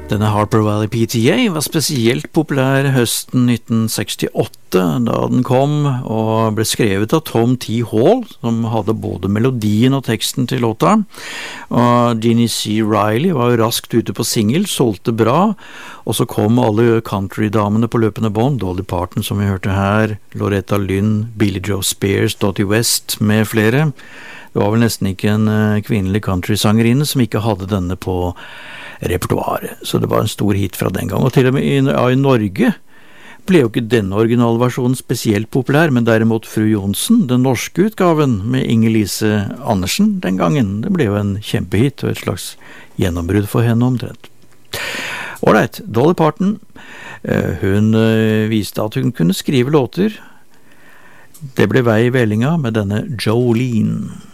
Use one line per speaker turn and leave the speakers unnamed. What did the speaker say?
Denne Harper Valley PTA var spesielt populær høsten 1968 da den kom og ble skrevet av Tom T. Hall, som hadde både melodien og teksten til låta. Og Jeannie C. Riley var jo raskt ute på single, solgte bra, og så kom alle country-damene på løpende bånd, Dolly Parton som vi hørte her, Loretta Lynn, Billie Joe Spears, Dottie West med flere. Det var vel nesten ikke en kvinnelig country-sangerinne som ikke hadde denne på repertoaret, så det var en stor hit fra den gang. Og til og med i Norge ble jo ikke denne originalversjonen spesielt populær, men derimot Fru Johnsen, den norske utgaven med Inger-Lise Andersen den gangen, det ble jo en kjempehit og et slags gjennombrudd for henne omtrent. Alright, Dolly Parton, hun viste at hun kunne skrive låter. Det ble vei i vellinga med denne Jolene.